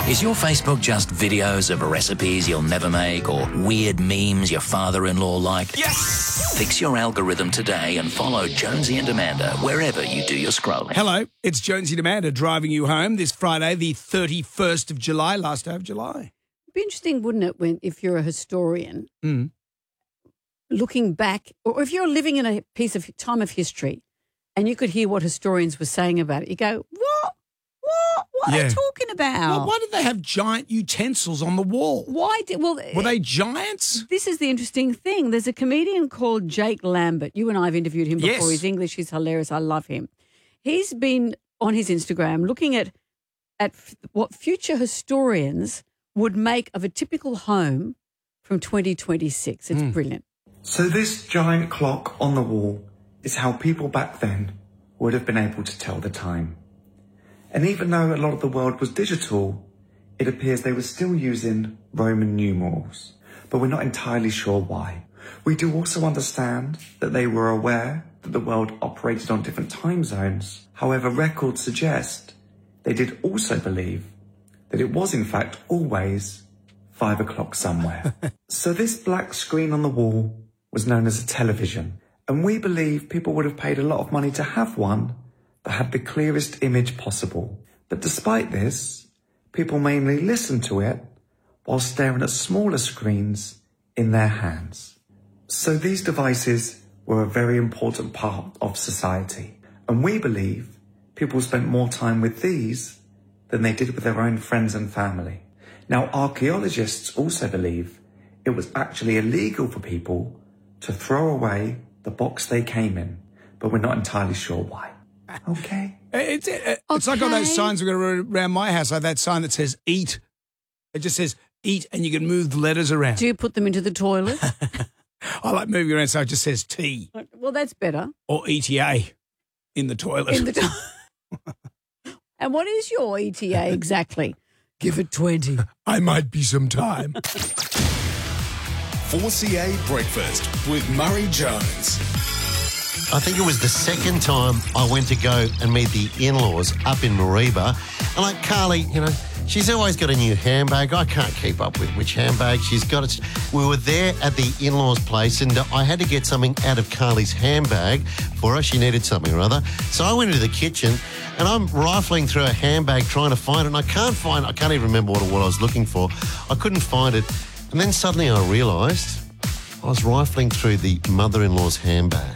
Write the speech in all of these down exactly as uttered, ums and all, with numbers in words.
Is your Facebook just videos of recipes you'll never make or weird memes your father-in-law liked? Yes! Fix your algorithm today and follow Jonesy and Amanda wherever you do your scrolling. Hello, it's Jonesy and Amanda driving you home this Friday, the thirty-first of July, last day of July. It'd be interesting, wouldn't it, when if you're a historian, Mm. looking back, or if you're living in a piece of time of history and you could hear what historians were saying about it, you go, what? What? What are Yeah. they talking about? Well, why did they have giant utensils on the wall? Why did, well, Were they giants? this is the interesting thing. There's a comedian called Jake Lambert. You and I have interviewed him before. Yes. His English is hilarious. I love him. He's been on his Instagram looking at, at f- what future historians would make of a typical home from twenty twenty-six. It's brilliant. So this giant clock on the wall is how people back then would have been able to tell the time. And even though a lot of the world was digital, it appears they were still using Roman numerals, but we're not entirely sure why. We do also understand that they were aware that the world operated on different time zones. However, records suggest they did also believe that it was in fact always five o'clock somewhere. So this black screen on the wall was known as a television, and we believe people would have paid a lot of money to have one that had the clearest image possible. But despite this, people mainly listened to it while staring at smaller screens in their hands. So these devices were a very important part of society, and we believe people spent more time with these than they did with their own friends and family. Now, archaeologists also believe it was actually illegal for people to throw away the box they came in, but we're not entirely sure why. Okay. It's, it, it's like all those signs we've got around my house, like that sign that says eat. It just says eat and you can move the letters around. Do you put them into the toilet? I like moving around so it just says tea Well, that's better. or E T A in the toilet. In the to- And what is your E T A exactly? Give it twenty. I might be some time. four C A Breakfast with Murray Jones. I think it was the second time I went to go and meet the in-laws up in Mareeba. And like Carly, you know, she's always got a new handbag. I can't keep up with which handbag she's got. It's, we were there at the in-laws' place and I had to get something out of Carly's handbag for her. She needed something or other. So I went into the kitchen and I'm rifling through her handbag trying to find it. And I can't find it. I can't even remember what, what I was looking for. I couldn't find it. And then suddenly I realised I was rifling through the mother-in-law's handbag.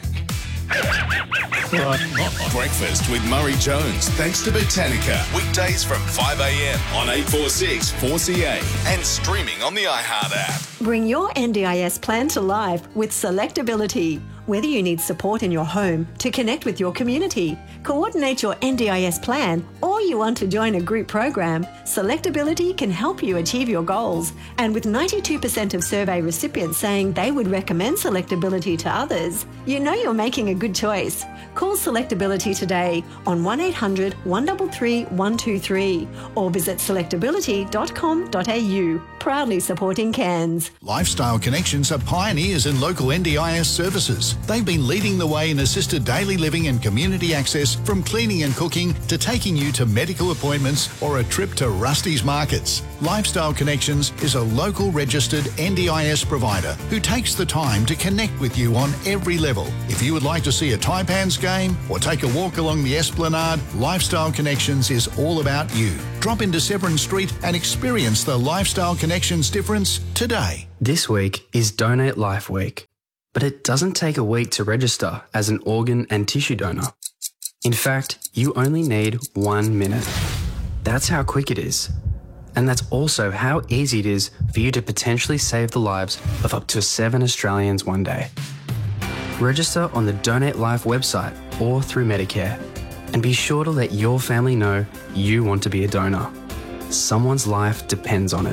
Breakfast with Murray Jones, thanks to Botanica. Weekdays from five a m on eight forty-six four C A and streaming on the iHeart app. Bring your N D I S plan to life with Selectability. Whether you need support in your home to connect with your community, coordinate your N D I S plan, or you want to join a group program, Selectability can help you achieve your goals. And with ninety-two percent of survey recipients saying they would recommend Selectability to others, you know you're making a good choice. Call Selectability today on one eight hundred one three three one two three or visit selectability dot com dot a u. Proudly supporting Cairns. Lifestyle Connections are pioneers in local N D I S services. They've been leading the way in assisted daily living and community access, from cleaning and cooking to taking you to medical appointments or a trip to Rusty's Markets. Lifestyle Connections is a local registered N D I S provider who takes the time to connect with you on every level. If you would like to see a Taipans game or take a walk along the Esplanade, Lifestyle Connections is all about you. Drop into Severn Street and experience the Lifestyle Connections difference today. This week is Donate Life Week, but it doesn't take a week to register as an organ and tissue donor. In fact, you only need one minute. That's how quick it is. And that's also how easy it is for you to potentially save the lives of up to seven Australians one day. Register on the Donate Life website or through Medicare, and be sure to let your family know you want to be a donor. Someone's life depends on it.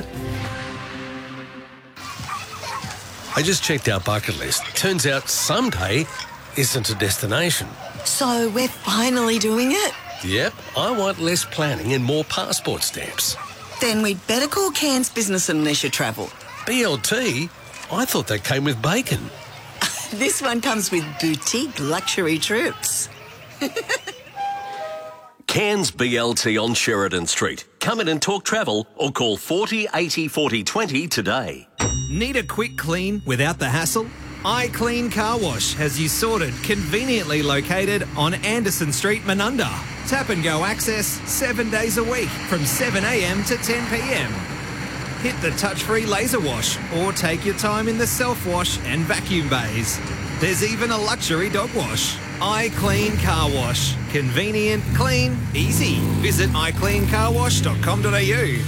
I just checked our bucket list. Turns out someday isn't a destination. So we're finally doing it? Yep, I want less planning and more passport stamps. Then we'd better call Cairns Business and Leisure Travel. B L T? I thought they came with bacon. This one comes with boutique luxury trips. Cairns B L T on Sheridan Street. Come in and talk travel or call forty eighty forty twenty today. Need a quick clean without the hassle? iClean Car Wash has you sorted, conveniently located on Anderson Street, Menunda. Tap and go access seven days a week from seven a m to ten p m. Hit the touch-free laser wash or take your time in the self-wash and vacuum bays. There's even a luxury dog wash. iClean Car Wash. Convenient, clean, easy. Visit i clean car wash dot com dot a u.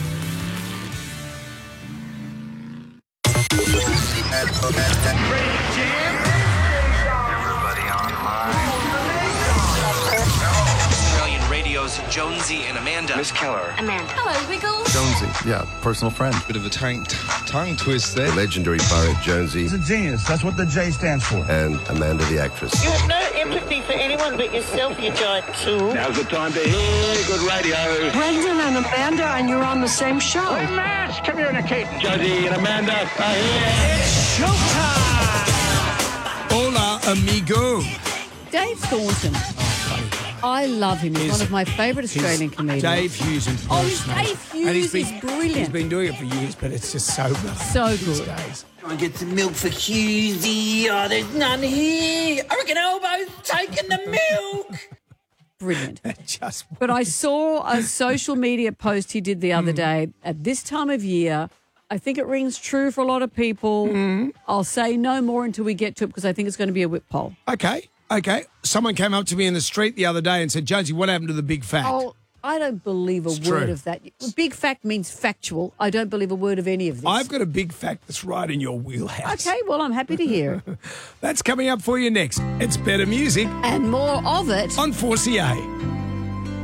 Australian Radio's Jonesy and Amanda. Miss Keller. Amanda. Hello, Wiggles. Jonesy, yeah, personal friend. Bit of a tongue, tongue twist there. The legendary poet Jonesy. He's a genius. That's what the J stands for. And Amanda the actress. You have no empathy for anyone but yourself, you giant tool. Now's the time to hear good radio. Brendan and Amanda, and you're on the same show. We're mass communicating. Jonesy and Amanda are here. It's showtime! Hola, amigo. Dave Thornton. I love him. He's, he's one of my favourite Australian comedians. Dave Hughes impersonator. Oh, he's Dave Hughes been, is brilliant. He's been doing it for years, but it's just so good. So good. Days. Try and get some milk for Hughesy. Oh, there's none here. I reckon Elbo's taking the milk. Brilliant. Just but I saw a social media post he did the other mm. day. At this time of year, I think it rings true for a lot of people. Mm. I'll say no more until we get to it because I think it's going to be a whip poll. Okay. Okay. Someone came up to me in the street the other day and said, Jonesy, what happened to the big fact? Oh, I don't believe a it's word true. of that. Big fact means factual. I don't believe a word of any of this. I've got a big fact that's right in your wheelhouse. Okay, well, I'm happy to hear it. That's coming up for you next. It's better music. And more of it on four C A.